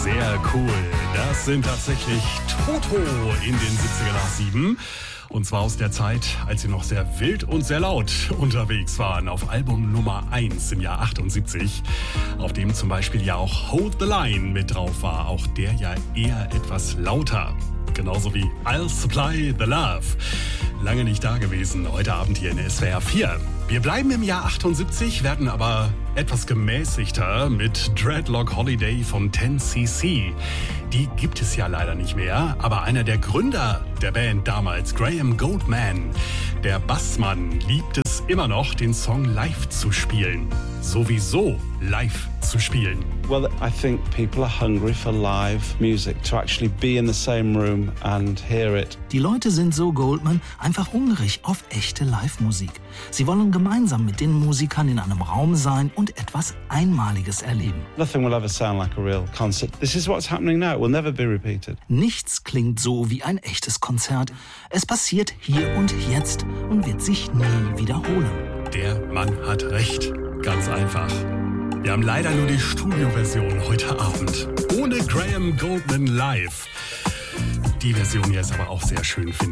Sehr cool. Das sind tatsächlich Toto in den 70er nach 7. Und zwar aus der Zeit, als sie noch sehr wild und sehr laut unterwegs waren. Auf Album Nummer 1 im Jahr 78, auf dem zum Beispiel ja auch Hold the Line mit drauf war. Auch der ja eher etwas lauter. Genauso wie I'll Supply the Love. Lange nicht da gewesen, heute Abend hier in SWR 4. Wir bleiben im Jahr 78, werden aber etwas gemäßigter mit Dreadlock Holiday von 10cc. Die gibt es ja leider nicht mehr, aber einer der Gründer der Band damals, Graham Goldman, der Bassmann, liebt es immer noch, den Song live zu spielen. Sowieso live zu spielen. Well, I think people are hungry for live music, to actually be in the same room and hear it. Die Leute sind, so Goldman, einfach hungrig auf echte Live-Musik. Sie wollen gemeinsam mit den Musikern in einem Raum sein und etwas Einmaliges erleben. Nothing will ever sound like a real concert. This is what's happening now. It will never be repeated. Nichts klingt so wie ein echtes Konzert. Es passiert hier und jetzt und wird sich nie wiederholen. Der Mann hat recht. Ganz einfach. Wir haben leider nur die Studioversion heute Abend. Ohne Graham Goldman live. Die Version hier ist aber auch sehr schön, finde ich.